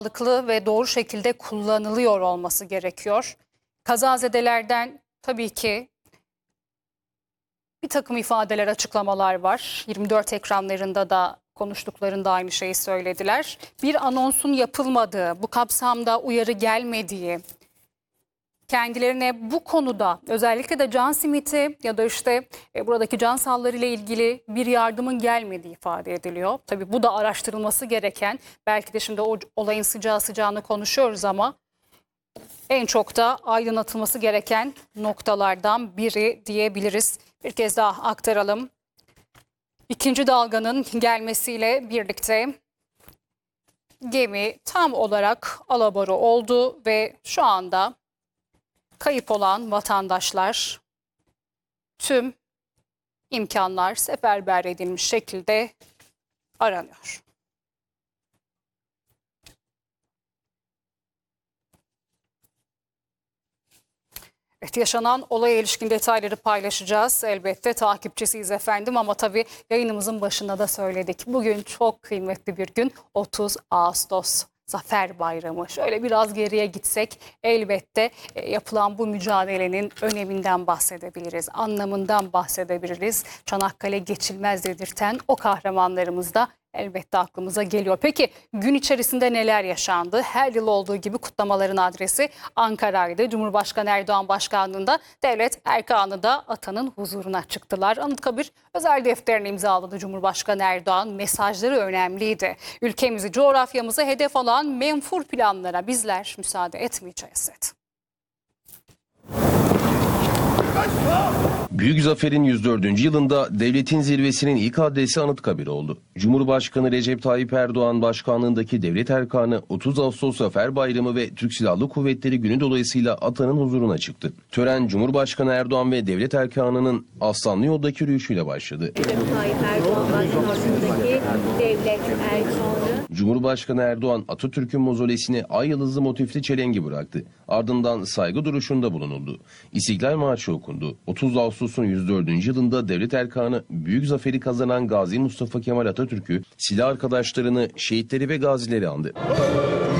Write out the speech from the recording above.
sağlıklı ve doğru şekilde kullanılıyor olması gerekiyor. Kazazedelerden tabii ki bir takım ifadeler, açıklamalar var. 24 ekranlarında da konuştuklarında aynı şeyi söylediler. Bir anonsun yapılmadığı, bu kapsamda uyarı gelmediği, kendilerine bu konuda özellikle de can simiti ya da işte buradaki can salları ile ilgili bir yardımın gelmediği ifade ediliyor. Tabii bu da araştırılması gereken, belki de şimdi o olayın sıcağı sıcağını konuşuyoruz ama en çok da aydınlatılması gereken noktalardan biri diyebiliriz. Bir kez daha aktaralım. İkinci dalganın gelmesiyle birlikte gemi tam olarak alabora oldu ve şu anda kayıp olan vatandaşlar tüm imkanlar seferber edilmiş şekilde aranıyor. Evet, yaşanan olaya ilişkin detayları paylaşacağız. Elbette takipçisiyiz efendim ama tabii yayınımızın başında da söyledik. Bugün çok kıymetli bir gün, 30 Ağustos. Zafer Bayramı. Şöyle biraz geriye gitsek elbette yapılan bu mücadelenin öneminden bahsedebiliriz, anlamından bahsedebiliriz. Çanakkale geçilmez dedirten o kahramanlarımız da elbette aklımıza geliyor. Peki gün içerisinde neler yaşandı? Her yıl olduğu gibi kutlamaların adresi Ankara'ydı. Cumhurbaşkanı Erdoğan başkanlığında devlet erkanı da atanın huzuruna çıktılar. Anıtkabir özel defterini imzaladı Cumhurbaşkanı Erdoğan. Mesajları önemliydi. Ülkemizi, coğrafyamızı hedef alan menfur planlara bizler müsaade etmeyeceğiz dedi. Büyük Zafer'in 104. yılında devletin zirvesinin ilk adresi Anıtkabir oldu. Cumhurbaşkanı Recep Tayyip Erdoğan başkanlığındaki devlet erkanı 30 Ağustos Zafer Bayramı ve Türk Silahlı Kuvvetleri Günü dolayısıyla atanın huzuruna çıktı. Tören Cumhurbaşkanı Erdoğan ve devlet erkanının Aslanlı Yol'daki yürüyüşüyle başladı. Recep Tayyip Erdoğan başkanlığındaki devlet erkanı. Cumhurbaşkanı Erdoğan Atatürk'ün mozolesine ay yıldızlı motifli çelengi bıraktı. Ardından saygı duruşunda bulunuldu. İstiklal Marşı okundu. 30 Ağustos'un 104. yılında devlet erkanı büyük zaferi kazanan Gazi Mustafa Kemal Atatürk'ü, silah arkadaşlarını, şehitleri ve gazileri andı.